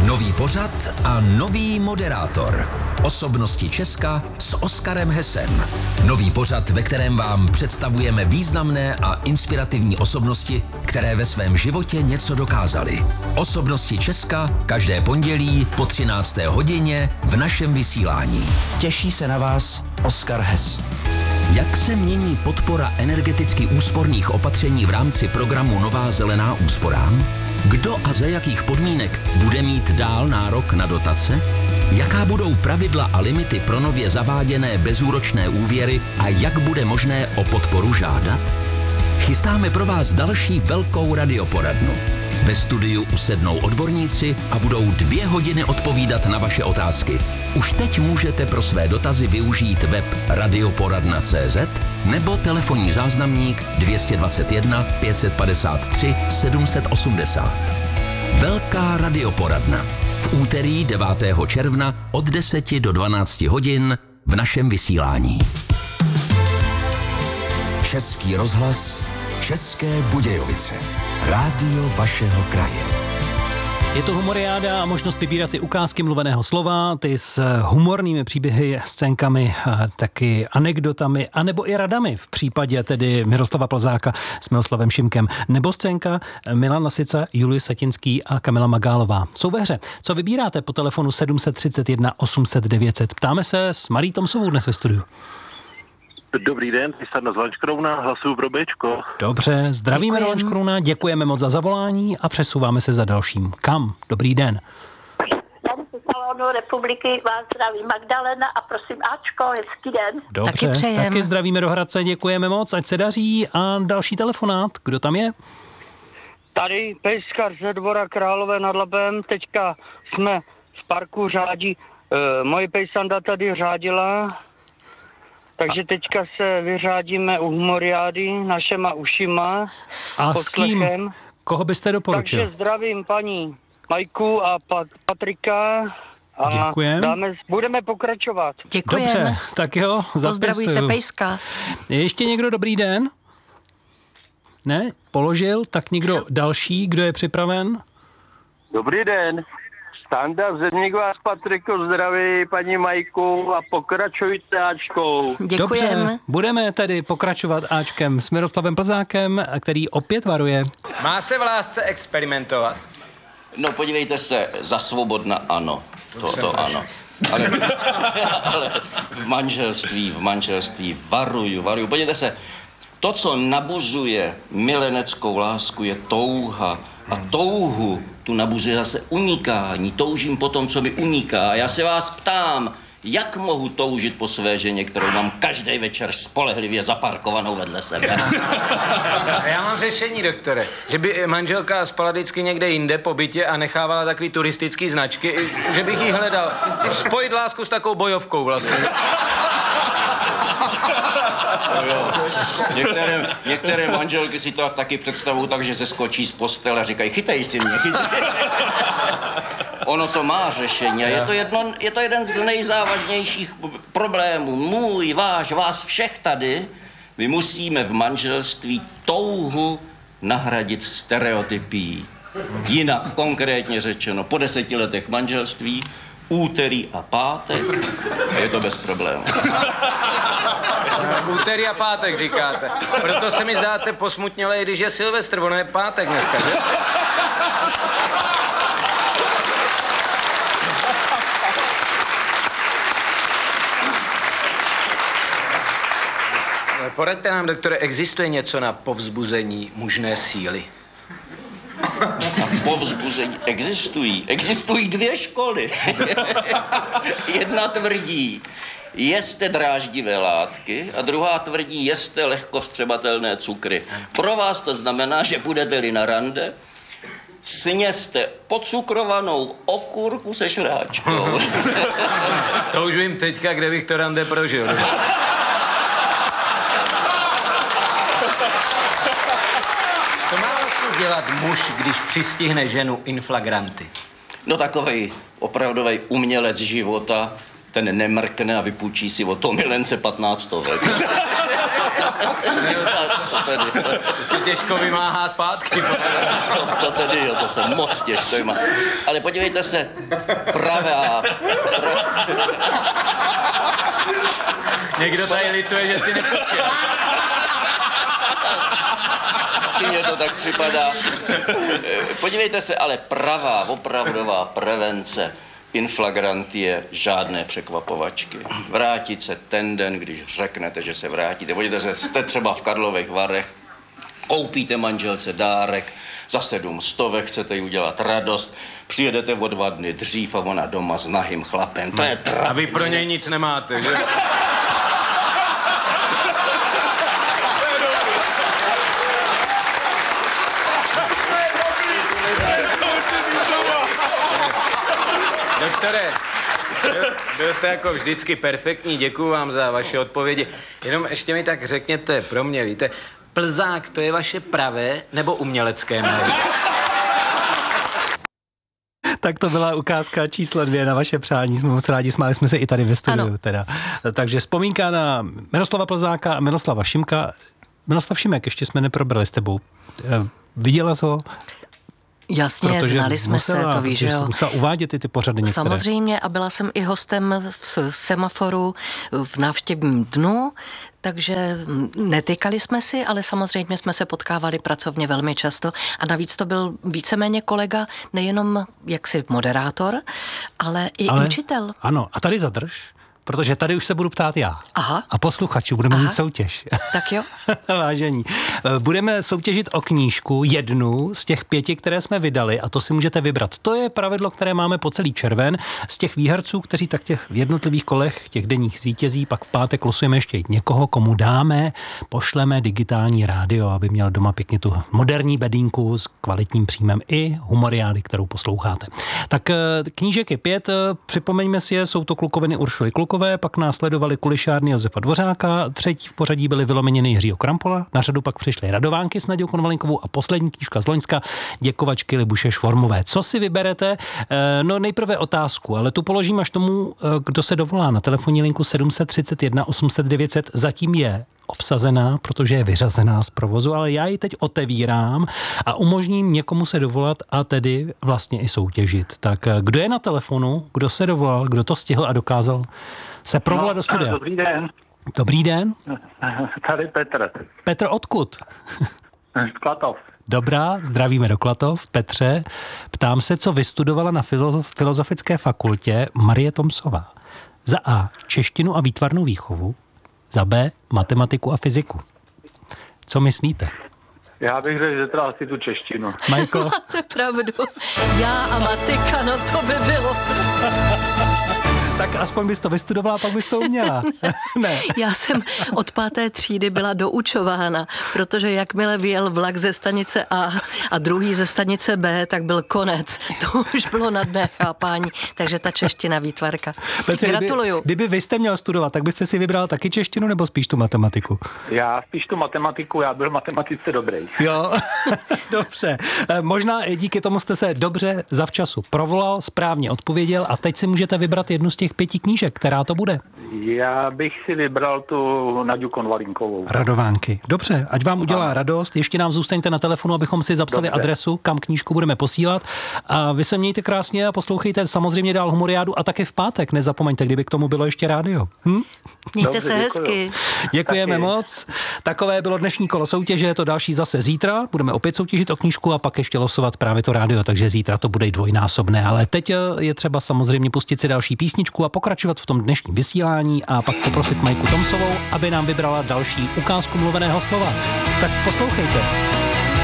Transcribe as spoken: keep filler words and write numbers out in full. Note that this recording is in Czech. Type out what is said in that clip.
Nový pořad a nový moderátor. Osobnosti Česka s Oskarem Hesem. Nový pořad, ve kterém vám představujeme významné a inspirativní osobnosti, které ve svém životě něco dokázaly. Osobnosti Česka každé pondělí po třinácté hodině v našem vysílání. Těší se na vás Oskar Hes. Jak se mění podpora energeticky úsporných opatření v rámci programu Nová zelená úsporám? Kdo a za jakých podmínek bude mít dál nárok na dotace? Jaká budou pravidla a limity pro nově zaváděné bezúročné úvěry a jak bude možné o podporu žádat? Chystáme pro vás další velkou radioporadnu. Ve studiu usednou odborníci a budou dvě hodiny odpovídat na vaše otázky. Už teď můžete pro své dotazy využít web radioporadna tečka cé zet nebo telefonní záznamník dvě stě dvacet jedna pět set padesát tři sedm set osmdesát. Velká radioporadna. V úterý devátého června od deseti do dvanácti hodin v našem vysílání. Český rozhlas, České Budějovice. Rádio vašeho kraje. Je to humoriáda a možnost vybírat si ukázky mluveného slova, ty s humornými příběhy, scénkami, taky anekdotami, anebo i radami v případě tedy Miroslava Plzáka s Miloslavem Šimkem, nebo scénka Milan Lasica, Julius Satinský a Kamila Magálová. Jsou ve hře. Co vybíráte po telefonu sedm set třicet jedna osm set devět set? Ptáme se s Marí Tomsovou dnes ve studiu. Dobrý den, jsem z Lanškrouna, hlasuju pro Bčko. Dobře, zdravíme do Lanškrouna, děkujeme moc za zavolání a přesouváme se za dalším. Kam? Dobrý den. Tady ze salonu Republiky vás zdraví Magdalena a prosím Ačko, hezký den. Dobře, taky, taky zdravíme do Hradce, děkujeme moc, ať se daří. A další telefonát, kdo tam je? Tady pejskar ze Dvora Králové nad Labem, teďka jsme v parku řádí, e, moje pejsanda tady řádila. Takže teďka se vyřádíme u humoriády našema ušima. A s kým? Koho byste doporučil? Takže zdravím paní Majku a Pat- Patrika. A děkujem. Dáme, budeme pokračovat. Děkujeme. Dobře, tak jo, zapisuju. Pozdravujte pejska. Je ještě někdo dobrý den? Ne? Položil? Tak někdo další, kdo je připraven? Dobrý den. Standa Zemník vás, Patriko, zdraví paní Majku a pokračujte Ačkou. Děkujeme. Dobře, budeme tedy pokračovat Ačkem s Miroslavem Plzákem, který opět varuje. Má se v lásce experimentovat? No podívejte se, za svobodna ano, to, to ano. Ale, ale v manželství, v manželství varuju, varuju. Podívejte se, to, co nabuzuje mileneckou lásku, je touha. A touhu tu nabuzuje zase unikání. Toužím po tom, co mi uniká. A já se vás ptám, jak mohu toužit po své ženě, kterou mám každý večer spolehlivě zaparkovanou vedle sebe? Já mám řešení, doktore. Že by manželka spala vždycky někde jinde po bytě a nechávala takový turistický značky, že bych jí hledal. Spojit lásku s takovou bojovkou vlastně. Některé, některé manželky si to taky představují tak, že se skočí z postele a říkají, chytej si mě, chytej. Ono to má řešení a je to, jedno, je to jeden z nejzávažnějších problémů. Můj, váš, vás všech tady. My musíme v manželství touhu nahradit stereotypií. Jinak konkrétně řečeno, po deseti letech manželství, úterý a pátek, je to bez problémů. Úterý a pátek říkáte. Proto se mi zdáte posmutněle, když je Silvestr, ono je pátek dneska, že? Poraďte nám, doktore, existuje něco na povzbuzení mužné síly? Na povzbuzení existují. Existují dvě školy. Jedna tvrdí, jeste dráždivé látky a druhá tvrdí, jeste lehko vstřebatelné cukry. Pro vás to znamená, že budete-li na rande, sněste pocukrovanou okurku se švráčkou. To už vím teďka, kde bych to rande prožil. Co má vlastně dělat muž, když přistihne ženu in flagranti? No takovej opravdovej umělec života ten nemrkne a vypůjčí si od toho milence patnáctovek. To se těžko vymáhá zpátky. To, to tedy, jo, to se moc těžko vymáhá. Ale podívejte se, pravá... Pra... Někdo tady lituje, že si nepůjčil. Mně to tak připadá. Podívejte se, ale pravá, opravdová prevence in flagrantie, žádné překvapovačky. Vrátit se ten den, když řeknete, že se vrátíte. Podívejte se, jste třeba v Karlových Varech, koupíte manželce dárek, za sedm stovek chcete jí udělat radost, přijedete o dva dny dřív a ona doma s nahým chlapem. To je trapné. A vy pro něj nic nemáte, že? Doktore, byl jste jako vždycky perfektní, děkuju vám za vaše odpovědi. Jenom ještě mi tak řekněte pro mě, víte, Plzák, to je vaše pravé nebo umělecké jméno? Tak to byla ukázka číslo dvě na vaše přání. Jsme moc rádi, smáli jsme se i tady ve studiu. Teda. Takže vzpomínka na Miroslava Plzáka a Miroslava Šimka. Miroslav Šimek, ještě jsme neprobrali s tebou. Viděla jsi ho? Jasně, protože znali jsme musela, se, to víš, že jo. Musela uvádět ty, ty pořady některé. Samozřejmě a byla jsem i hostem v semaforu v návštěvním dnu, takže netykali jsme si, ale samozřejmě jsme se potkávali pracovně velmi často a navíc to byl víceméně kolega, nejenom jaksi moderátor, ale i ale, učitel. Ano, a tady zadrž. Protože tady už se budu ptát já. Aha. A posluchači, budeme Aha. mít soutěž. Tak jo. Vážení. Budeme soutěžit o knížku, jednu z těch pěti, které jsme vydali, a to si můžete vybrat. To je pravidlo, které máme po celý červen. Z těch výherců, kteří tak těch v jednotlivých kolech, těch denních zvítězí, pak v pátek losujeme ještě někoho, komu dáme, pošleme digitální rádio, aby měl doma pěkně tu moderní bedínku s kvalitním příjmem i humoriády, kterou posloucháte. Tak knížek je pět, připomeňme si je, jsou to klukoviny Uršuly Klukové, pak následovali Kulišárny Josefa Dvořáka, třetí v pořadí byly Vylomeniny Jiřího Krampola, na řadu pak přišly Radovánky s Nadějou Konvalinkovou a poslední knížka z loňska Děkovačky Libuše Švormové. Co si vyberete? No nejprve otázku, ale tu položím až tomu, kdo se dovolá na telefonní linku sedm set třicet jedna osm set devět set. Zatím je obsazená, protože je vyřazená z provozu, ale já ji teď otevírám a umožním někomu se dovolat a tedy vlastně i soutěžit. Tak kdo je na telefonu, kdo se dovolal, kdo to stihl a dokázal se provolat no, do studia? Dobrý den. Dobrý den. Tady Petr. Petr, odkud? Z Klatov. Dobrá, zdravíme do Klatov. Petře, ptám se, co vystudovala na Filozofické fakultě Marie Tomsová. Za A. Češtinu a výtvarnou výchovu. Za B. Matematiku a fyziku. Co myslíte? Já bych řekl, že teda asi tu češtinu. Majko? Máte pravdu. Já a matika, no to by bylo. Tak aspoň bys to vystudovala, pak bys to uměla. Ne. Já jsem od páté třídy byla doučována, protože jakmile vyjel vlak ze stanice A a druhý ze stanice B, tak byl konec. To už bylo nad mé chápání, takže ta čeština výtvarka. Petře, gratuluju. Kdyby, kdyby vy jste měl studovat, tak byste si vybral taky češtinu nebo spíš tu matematiku? Já spíš tu matematiku, já byl v matematice dobrý. Jo, dobře. Možná i díky tomu jste se dobře zavčasu provolal, správně odpověděl a teď si můžete vybrat jednu z těch pěti knížek, která to bude. Já bych si vybral tu Naďu Konvalinkovou. Radovánky. Dobře, ať vám udělá radost. Ještě nám zůstaňte na telefonu, abychom si zapsali Dobře. adresu, kam knížku budeme posílat. A vy se mějte krásně a poslouchejte samozřejmě dál humoriádu a taky v pátek. Nezapomeňte, kdyby k tomu bylo ještě rádio. Hm? Mějte Dobře, se hezky. Děkuju. Děkujeme taky. moc. Takové bylo dnešní kolo soutěže, to další zase zítra. Budeme opět soutěžit o knížku a pak ještě losovat právě to rádio, takže zítra to bude dvojnásobné. Ale teď je třeba samozřejmě pustit si další písničku a pokračovat v tom dnešním vysílání a pak poprosit Majku Tomsovou, aby nám vybrala další ukázku mluveného slova. Tak poslouchejte.